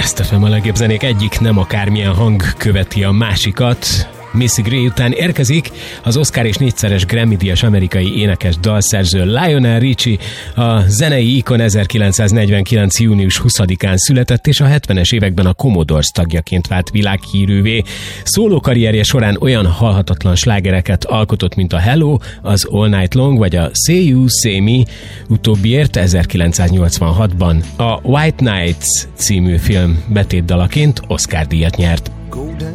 Last FM, a legjobb zenék egyik nem akármilyen hang követi a másikat. Missy Gray után érkezik az Oscar és 4-szeres Grammy-díjas amerikai énekes dalszerző Lionel Richie. A zenei ikon 1949. június 20-án született, és a 70-es években a Commodores tagjaként vált világhírűvé. Szólókarrierje során olyan halhatatlan slágereket alkotott, mint a Hello, az All Night Long vagy a Say You, Say Me, utóbbiért 1986-ban a White Nights című film betétdalaként Oscar-díjat nyert. Golden